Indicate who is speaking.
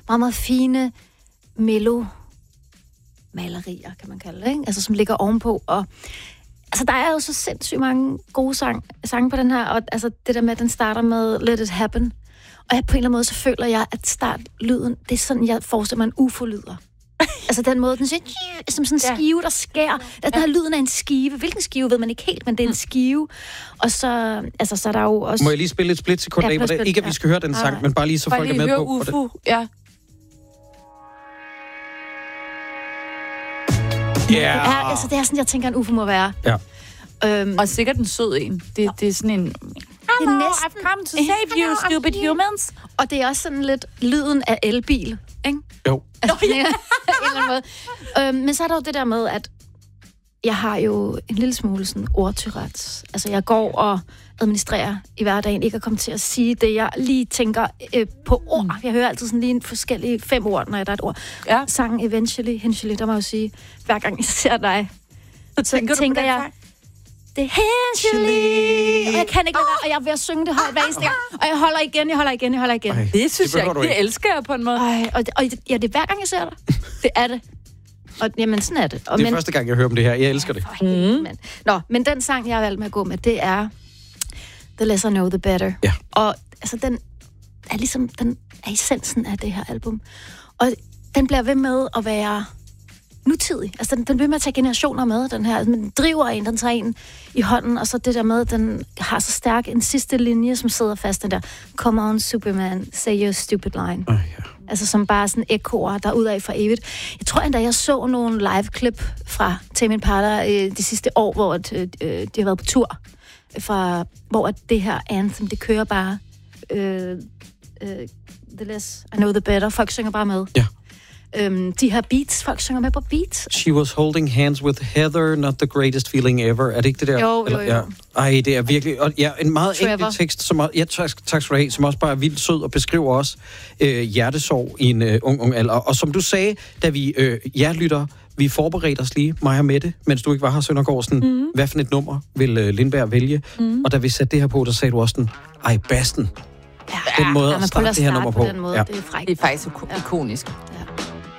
Speaker 1: meget, meget fine malerier, kan man kalde det, ikke? Altså, som ligger ovenpå, og altså, der er jo så sindssygt mange gode sange på den her, og altså, det der med, at den starter med Let It Happen, og på en eller anden måde, så føler jeg, at startlyden, det er sådan, jeg forestiller mig, en UFO lyder. Altså den måde, den siger, som sådan en skive, der skærer. Den her lyden af en skive. Hvilken skive ved man ikke helt, men det er en skive. Og så, altså, så er der jo også...
Speaker 2: Må jeg lige spille et splitsekund af på det? Ikke, at vi skal høre den sang, men bare lige så folk er med på.
Speaker 3: UFO, ja.
Speaker 2: Yeah.
Speaker 1: Altså, det er sådan, jeg tænker, en UFO må være.
Speaker 2: Ja.
Speaker 3: Og sikkert en sød en. Det er sådan en...
Speaker 1: Hello,
Speaker 3: I've come to save you, stupid humans.
Speaker 1: Og det er også sådan lidt lyden af elbil, ikke?
Speaker 2: Jo.
Speaker 1: Altså, en eller anden måde. Men så er der jo det der med, at jeg har jo en lille smule sådan ordtyrets. Altså, jeg går og administrerer i hverdagen, ikke at komme til at sige det, jeg lige tænker på ord. Jeg hører altid sådan lige en forskellige 5 ord, når der er et ord. Ja. Sangen Eventually, der må jeg jo sige, hver gang jeg ser dig, så tænker jeg... Det er Eventually. Og jeg kan ikke lade være, og jeg er ved at synge det højt hver eneste gang. Og jeg holder igen.
Speaker 3: Ej, det synes jeg ikke. Det elsker jeg på en måde.
Speaker 1: Og ja, det er hver gang, jeg ser dig. Det er det. Og jamen, sådan er det. Og
Speaker 2: det er første gang, jeg hører om det her. Jeg elsker det.
Speaker 1: Men den sang, jeg har valgt med at gå med, det er The Less I Know, The Better.
Speaker 2: Ja.
Speaker 1: Og altså, den er ligesom, den er essensen af det her album. Og den bliver ved med at være nutidig. Altså, den bliver ved med at tage generationer med, den her. Den driver en, den tager en i hånden, og så det der med, den har så stærk en sidste linje, som sidder fast, den der, Come on, Superman, say your stupid line.
Speaker 2: Ja.
Speaker 1: Altså, som bare sådan ekkoer derudad for evigt. Jeg tror endda, jeg så nogle live-klip fra Tame Impala de sidste år, hvor de har været på tur, hvor det her anthem, det kører bare The Less I Know, The Better. Folk synger bare med.
Speaker 2: Ja.
Speaker 1: De her beats, folk synger med på beats.
Speaker 2: She was holding hands with Heather, not the greatest feeling ever. Er det ikke det der?
Speaker 1: Jo.
Speaker 2: Ja. Ej, det er virkelig... Og, ja, en meget enkel tekst, som, tak skal du have, som også bare er vildt sød og beskriver også hjertesorg i en ung alder. Og som du sagde, da vi lytter, vi forberedte os lige, mig og Mette, mens du ikke var her, Søndergaard, sådan, hvad for et nummer vil Lindberg vælge? Og da vi satte det her på, der sagde du også sådan, ej, bassen.
Speaker 1: Ja,
Speaker 2: den måde at starte det her nummer på.
Speaker 1: Den måde, det er frækt.
Speaker 3: Det er faktisk ikonisk.